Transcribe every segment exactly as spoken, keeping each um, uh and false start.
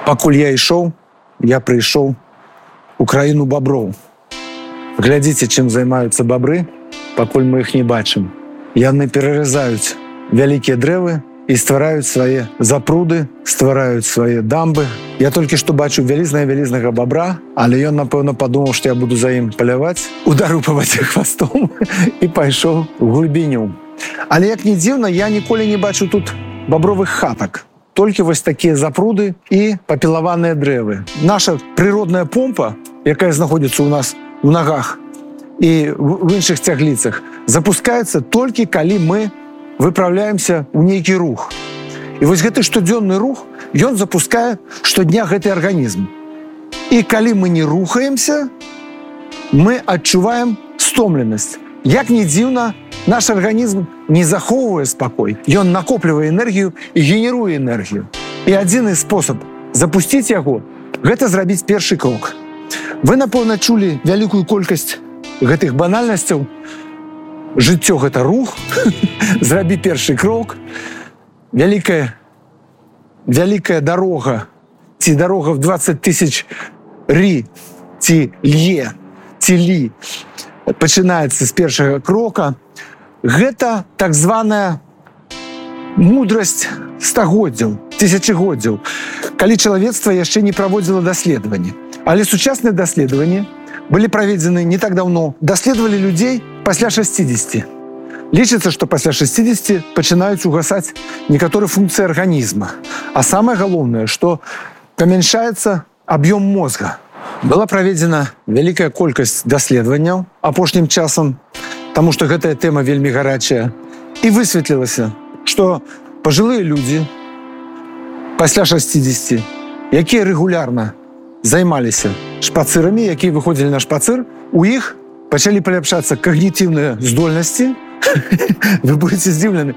Пакуль я ішоў, я прыйшоў у краіну баброў. Глядзіце, чым займаюцца бабры, пакуль мы іх не бачым. Яны пераразаюць вялікія дрэвы і ствараюць свае запруды, ствараюць свае дамбы. Я толькі што бачу вялізнага-вялізнага бабра, але ён, напэўна, падумаў, што я буду за ім паляваць, ударыў па вадзе хвастом і пайшоў у глыбіню. Але, як ні дзіўна, я ніколі не бачу тут бабровых хатак. Толькі вось такія запруды і папілаваныя дрэвы. Наша прыродная помпа, якая знаходзіцца ў нас у нагах і в іншых цягліцах, запускаецца толькі калі мы выпраўляемся ў нейкі рух. І вось гэты штодзённы рух, ён запускае штодня гэты арганізм. І калі мы не рухаемся, мы адчуваем стомленасць. Як ні дзіўна, наш арганізм не захоўвае спакой. Ён накоплівае энергію і генеруе энергію. І адзіны спосаб запусціць яго – гэта зрабіць першы крок. Вы, напэўна, чулі вялікую колькасць гэтых банальнасцяў. Жыццё – гэта рух, зрабі першы крок. Вялікая, вялікая дарога, ці дарога в дваццаць тысяч рі, ці лье, ці лі, пачынаецца з першага крока. Гэта так званая мудрасць стагоддзяў, тысячагоддзяў, калі чалавецтва яшчэ не праводзіла даследаванні. Але сучасныя даследаванні былі праведзены не так даўно. Даследавалі людзей пасля шасцідзесяці. Лічыцца, што пасля шасцідзесяці пачынаюць угасаць некаторыя функцыі арганізма. А самае галоўнае, што памяншаецца аб'ём мозга. Была праведзена вялікая колькасць даследаванняў апошнім часам, таму што гэтая тэма вельмі гарачая. І высветлілася, што пажылыя людзі пасля шасцідзесяці, якія рэгулярна займаліся шпацырамі, якія выходзілі на шпацыр, у іх пачалі паляпшацца когнітыўныя здольнасці. Вы будете здзіўлены.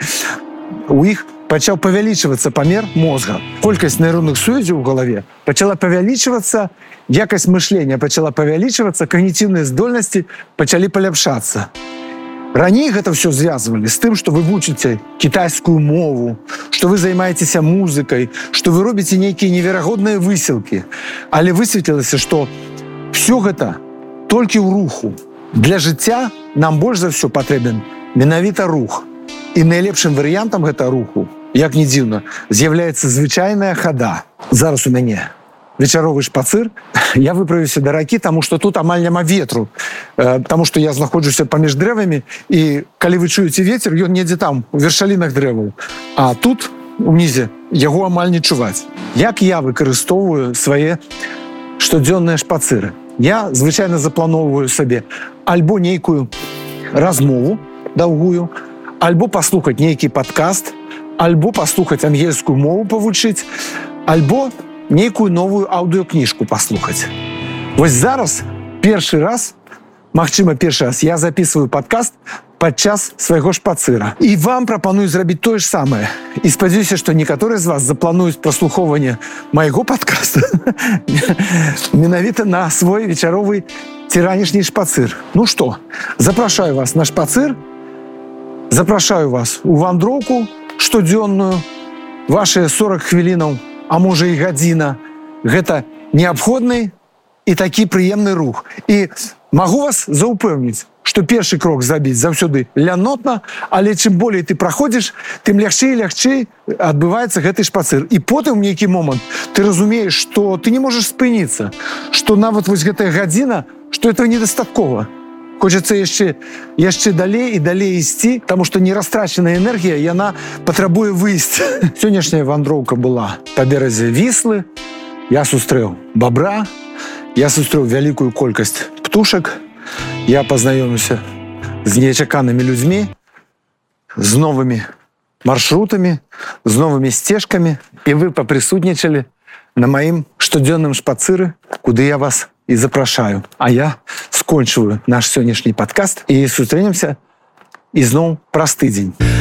У іх пачаў павялічвацца памер мозга. Колькасць нейронных сувязей у галаве пачала павялічвацца, якасць мышлення пачала павялічвацца, когнітыўныя здольнасці пачалі паляпшацца. Раней гэта ўсё звязвалі з тым, што вы вучыце кітайскую мову, што вы займаецеся музыкай, што вы робіце нейкія неверагодныя высілкі. Але высветлілася, што ўсё гэта толькі ў руху. Для жыцця нам больш за ўсё патрэбен менавіта рух. І найлепшым варыянтам гэта руху, як ні дзіўна, з'яўляецца звычайная хада. Зараз у мяне вечаровы шпацыр. Я выправіўся да ракі, таму што тут амаль няма ветру. Таму што я знаходжуся паміж дрэвамі, і калі вы чуеце вецер, ён недзе там, у вершалінах дрэваў. А тут, унізе, яго амаль не чуваць. Як я выкарыстоўваю свае штодзённыя шпацыры? Я звычайна запланоўваю сабе альбо нейкую размову даўгую, альбо паслухаць нейкі падкаст, альбо паслухаць ангельскую мову павучыць, альбо нейкую новую аўдыёкніжку паслухаць. Вось зараз першы раз, магчыма, першы раз я записываю падкаст падчас свайго шпацыра. І вам прапаную зрабіць тое ж самае. І спадзяюся, што некаторыя з вас заплануюць праслухоўванне майго падкаста менавіта на свой вечаровы ці ранішні шпацыр. Ну што, запрашаю вас на шпацыр, запрашаю вас у вандроўку штодзённую. Вашыя сорок хвілінаў, а можа і гадзіна, гэта неабходны і такі прыемны рух. І магу вас заўпэўніць, што першы крок зрабіць заўсёды лянотна, але чым болей ты праходзіш, тым лягчэй і лягчэй адбываецца гэты шпацыр. І потым у нейкі момант ты разумееш, што ты не можаш спыніцца, што нават вось гэтая гадзіна, што этого недастаткова. Хочацца яшчэ, яшчэ далей і далей ісці, таму што нерастрачаная энергія, яна патрабуе выйсці. Сённяшняя вандроўка была па беразе Віслы. Я сустрэў бабра, я сустрэў вялікую колькасць птушак, я пазнаёміўся з нечаканымі людзьмі, з новымі маршрутамі, з новымі сцежкамі, і вы папрысутнічалі на маім штодзённым шпацыры, куды я вас і запрашаю. А я скончваю наш сённяшні падкаст і сустрэнемся ізноў праз тыдзень.